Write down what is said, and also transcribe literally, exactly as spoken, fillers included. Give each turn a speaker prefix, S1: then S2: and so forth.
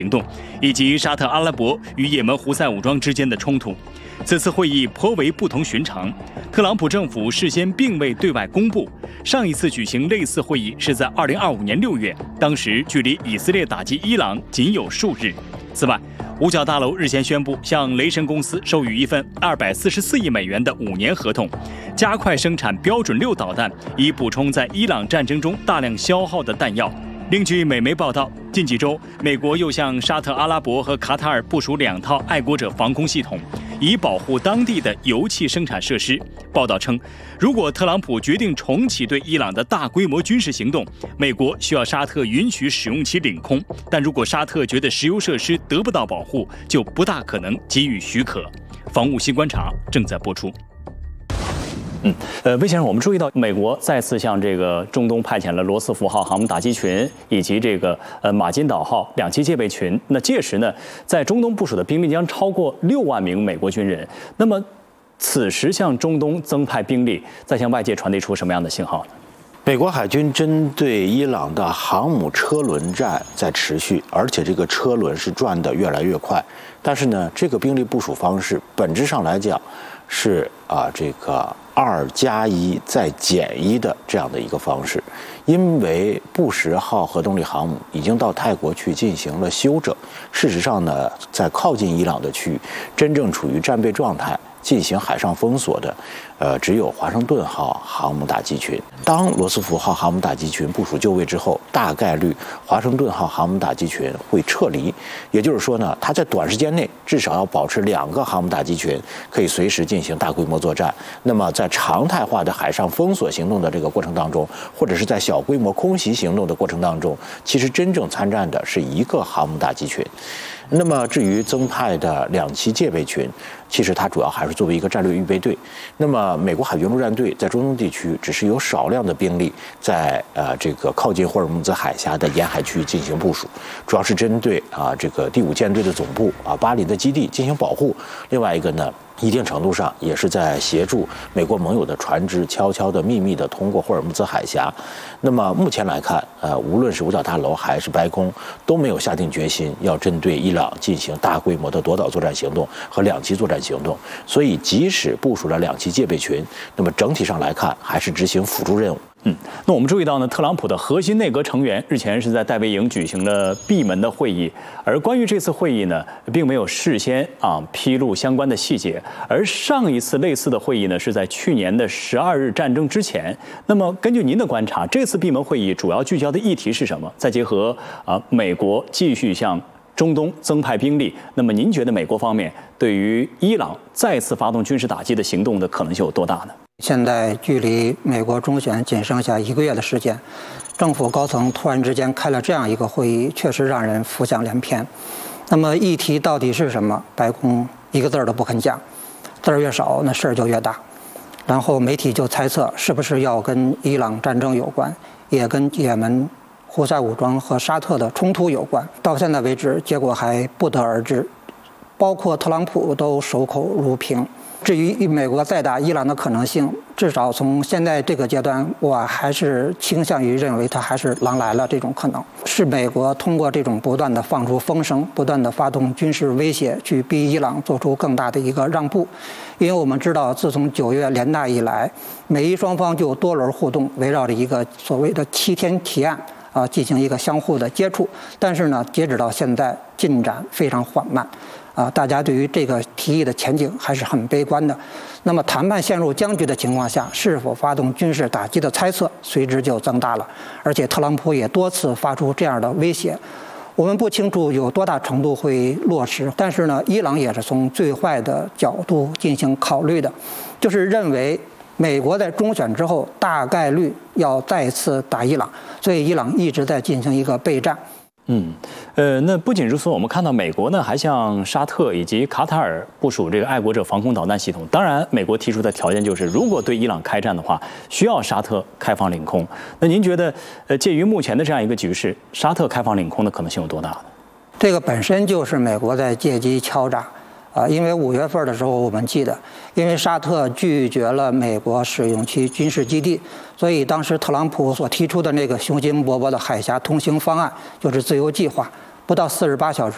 S1: 行动，以及沙特阿拉伯与也门胡塞武装之间的冲突。此次会议颇为不同寻常，特朗普政府事先并未对外公布。上一次举行类似会议是在二零二五年六月，当时距离以色列打击伊朗仅有数日。此外，五角大楼日前宣布向雷神公司授予一份二百四十四亿美元的五年合同，加快生产标准六导弹，以补充在伊朗战争中大量消耗的弹药。另据美媒报道，近几周，美国又向沙特阿拉伯和卡塔尔部署两套爱国者防空系统，以保护当地的油气生产设施。报道称，如果特朗普决定重启对伊朗的大规模军事行动，美国需要沙特允许使用其领空，但如果沙特觉得石油设施得不到保护，就不大可能给予许可。防务新观察正在播出。
S2: 嗯，呃，魏先生，我们注意到美国再次向这个中东派遣了罗斯福号航母打击群以及这个呃马金岛号两栖戒备群。那届时呢，在中东部署的兵力将超过六万名美国军人。那么，此时向中东增派兵力，在向外界传递出什么样的信号呢？
S3: 美国海军针对伊朗的航母车轮战在持续，而且这个车轮是转得越来越快。但是呢，这个兵力部署方式本质上来讲是啊、呃、这个。二加一再减一的这样的一个方式，因为布什号核动力航母已经到泰国去进行了休整。事实上呢，在靠近伊朗的区域，真正处于战备状态进行海上封锁的，呃，只有华盛顿号航母打击群。当罗斯福号航母打击群部署就位之后，大概率华盛顿号航母打击群会撤离。也就是说呢，它在短时间内至少要保持两个航母打击群可以随时进行大规模作战。那么在常态化的海上封锁行动的这个过程当中，或者是在小规模空袭行动的过程当中，其实真正参战的是一个航母打击群。那么至于增派的两栖戒备群，其实它主要还是作为一个战略预备队。那么美国海军陆战队在中东地区只是有少量的兵力在呃这个靠近霍尔木兹海峡的沿海区域进行部署，主要是针对啊这个第五舰队的总部啊巴林的基地进行保护。另外一个呢，一定程度上也是在协助美国盟友的船只悄悄的秘密的通过霍尔木兹海峡。那么目前来看，呃，无论是五角大楼还是白宫，都没有下定决心要针对伊朗进行大规模的夺岛作战行动和两栖作战行动。所以，即使部署了两栖戒备群，那么整体上来看，还是执行辅助任务。
S2: 嗯，那我们注意到呢，特朗普的核心内阁成员日前是在戴维营举行了闭门的会议，而关于这次会议呢，并没有事先啊披露相关的细节。而上一次类似的会议呢，是在去年的十二日战争之前。那么，根据您的观察，这次闭门会议主要聚焦的议题是什么？再结合啊，美国继续向中东增派兵力，那么您觉得美国方面对于伊朗再次发动军事打击的行动的可能性有多大呢？
S4: 现在距离美国中选仅剩下一个月的时间，政府高层突然之间开了这样一个会议，确实让人浮想联翩。那么议题到底是什么？白宫一个字儿都不肯讲，字儿越少，那事儿就越大。然后媒体就猜测是不是要跟伊朗战争有关，也跟也门胡塞武装和沙特的冲突有关。到现在为止，结果还不得而知，包括特朗普都守口如瓶。至于美国再打伊朗的可能性，至少从现在这个阶段，我还是倾向于认为它还是狼来了这种可能。是美国通过这种不断的放出风声，不断的发动军事威胁，去逼伊朗做出更大的一个让步。因为我们知道，自从九月联大以来，美伊双方就多轮互动，围绕着一个所谓的七天提案啊进行一个相互的接触。但是呢，截止到现在进展非常缓慢。啊，大家对于这个提议的前景还是很悲观的。那么，谈判陷入僵局的情况下，是否发动军事打击的猜测随之就增大了。而且，特朗普也多次发出这样的威胁。我们不清楚有多大程度会落实，但是呢，伊朗也是从最坏的角度进行考虑的，就是认为美国在中选之后大概率要再次打伊朗，所以伊朗一直在进行一个备战。
S2: 嗯，呃，那不仅如此，我们看到美国呢还向沙特以及卡塔尔部署这个爱国者防空导弹系统。当然，美国提出的条件就是，如果对伊朗开战的话，需要沙特开放领空。那您觉得，呃，介于目前的这样一个局势，沙特开放领空的可能性有多大呢？
S4: 这个本身就是美国在借机敲诈。啊，因为五月份的时候，我们记得，因为沙特拒绝了美国使用其军事基地，所以当时特朗普所提出的那个雄心勃勃的海峡通行方案，就是自由计划，不到四十八小时